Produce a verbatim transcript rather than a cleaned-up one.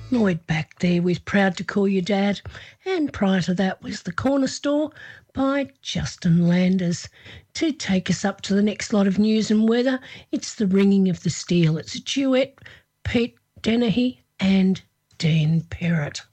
Lloyd back there with Proud to Call You Dad, and prior to that was The Corner Store by Justin Landers. To take us up to the next lot of news and weather, it's The Ringing of the Steel. It's a duet, Pete Dennehy and Dean Perrott.